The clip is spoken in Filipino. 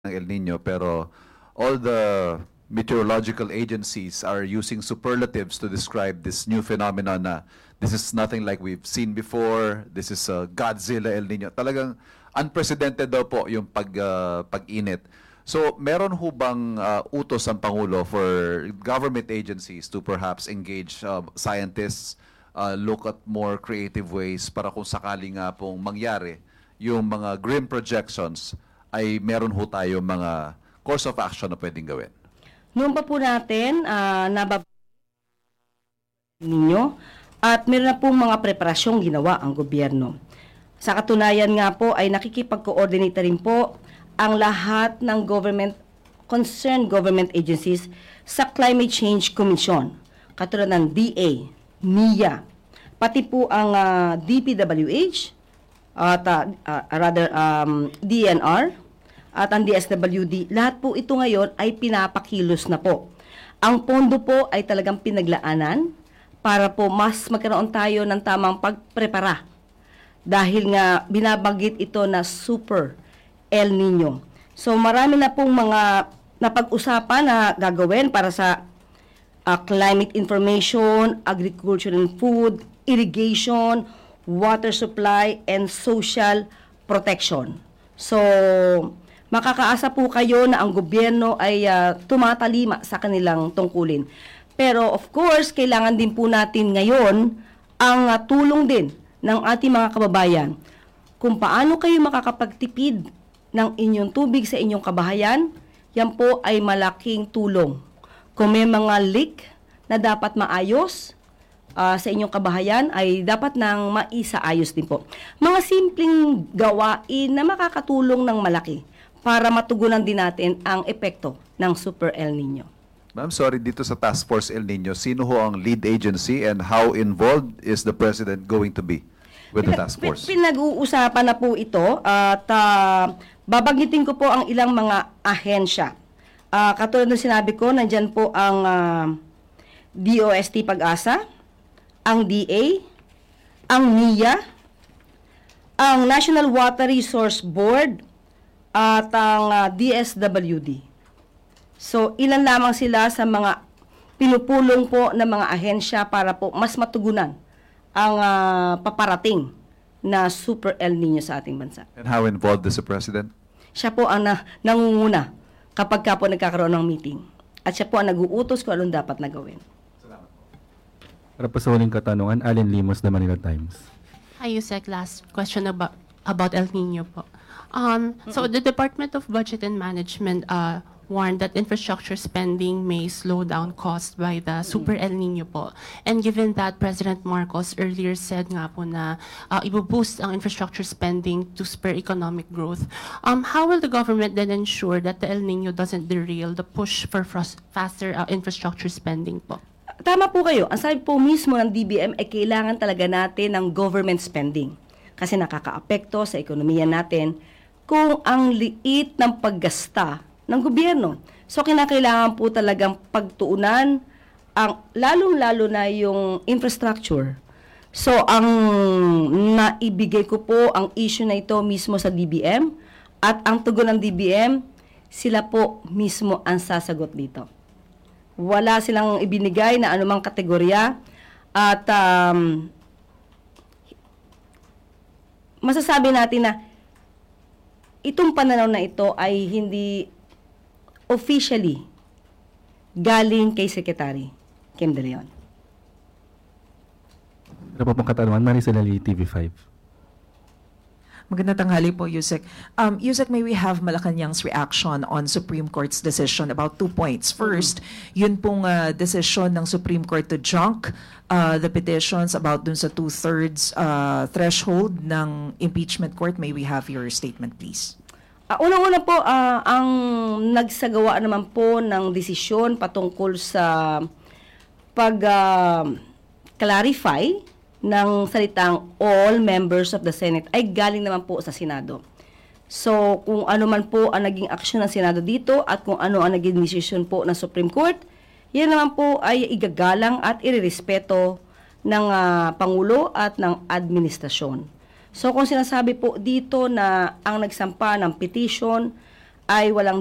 ng El Nino, pero all the meteorological agencies are using superlatives to describe this new phenomenon na this is nothing like we've seen before, this is a Godzilla El Nino. Talagang unprecedented daw po yung pag-init. So, meron ho bang utos ang Pangulo for government agencies to perhaps engage scientists, look at more creative ways para kung sakali nga pong mangyari yung mga grim projections ay meron ho tayo mga course of action na pwedeng gawin? Noon pa po natin, ninyo, at meron na pong mga preparasyong ginawa ang gobyerno. Sa katunayan nga po ay nakikipag-coordinate rin po ang lahat ng concerned government agencies sa Climate Change Commission, katulad ng DA, NIA, pati po ang DPWH, at DNR, at ang DSWD. Lahat po ito ngayon ay pinapakilos na po. Ang pondo po ay talagang pinaglaanan para po mas magkaroon tayo ng tamang pagprepara. Dahil nga binabanggit ito na Super El Nino. So marami na pong mga napag-usapan na gagawin para sa climate information, agriculture and food, irrigation, water supply, and social protection. So, makakaasa po kayo na ang gobyerno ay tumatalima sa kanilang tungkulin. Pero of course, kailangan din po natin ngayon ang tulong din ng ating mga kababayan. Kung paano kayo makakapagtipid ng inyong tubig sa inyong kabahayan, yan po ay malaking tulong. Kung may mga leak na dapat maayos sa inyong kabahayan, ay dapat nang maisaayos din po. Mga simpleng gawain na makakatulong ng malaki para matugunan din natin ang epekto ng Super El Nino. Ma'am, sorry, dito sa Task Force El Nino, sino ho ang lead agency and how involved is the President going to be with the task force? Pinag-uusapan na po ito at babanggitin ko po ang ilang mga ahensya. Katulad ng sinabi ko, nandyan po ang DOST Pag-asa, ang DA, ang NIA, ang National Water Resource Board, at ang DSWD. So, ilan lamang sila sa mga pinupulong po ng mga ahensya para po mas matugunan ang paparating na Super El Nino sa ating bansa. And how involved is the President? Siya po ang nangunguna kapag ka po nagkakaroon ng meeting. At siya po ang nag-uutos kung anong dapat na gawin. Para po sa huling katanungan, Allen Limos, The Manila Times. Hi, Yusek. Last question about El Nino po. So the Department of Budget and Management warned that infrastructure spending may slow down caused by the Super El Nino po. And given that President Marcos earlier said nga po na i-boost ang infrastructure spending to spur economic growth, how will the government then ensure that the El Nino doesn't derail the push for faster infrastructure spending po? Tama po kayo. Ang sabi po mismo ng DBM ay kailangan talaga natin ng government spending. Kasi nakakaapekto sa ekonomiya natin kung ang liit ng paggasta ng gobyerno. So, kinakailangan po talagang pagtuunan ang lalong-lalo na yung infrastructure. So, ang naibigay ko po ang issue na ito mismo sa DBM at ang tugon ng DBM, sila po mismo ang sasagot dito. Wala silang ibinigay na anumang kategorya at masasabi natin na itong pananaw na ito ay hindi officially galing kay Secretary Kim De Leon. Ano po pong katanungan? Maricel Ali, TV5. Magandang tanghali po, Yusek. Yusek, may we have Malacanang's reaction on Supreme Court's decision about 2 points. First, yun pong decision ng Supreme Court to junk the petitions about dun sa 2/3 threshold ng impeachment court. May we have your statement, please? Unang-una po, ang nagsagawa naman po ng desisyon patungkol sa pag-clarify ng salitang all members of the Senate ay galing naman po sa Senado. So, kung ano man po ang naging aksyon ng Senado dito at kung ano ang naging desisyon po ng Supreme Court, yan naman po ay igagalang at irerespeto ng Pangulo at ng administrasyon. So, kung sinasabi po dito na ang nagsampa ng petition ay walang